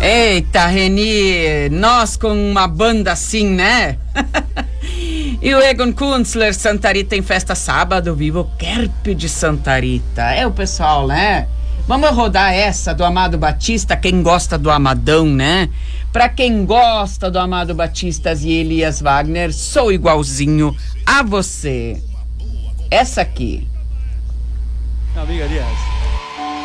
Eita, Reni, nós com uma banda assim, né? E o Egon Kunstler, Santa Rita em festa sábado, viva o Kerp de Santa Rita. É o pessoal, né? Vamos rodar essa do Amado Batista, quem gosta do Amadão, né? Pra quem gosta do Amado Batista e Elias Wagner, sou igualzinho a você. Essa aqui. Amiga, aliás.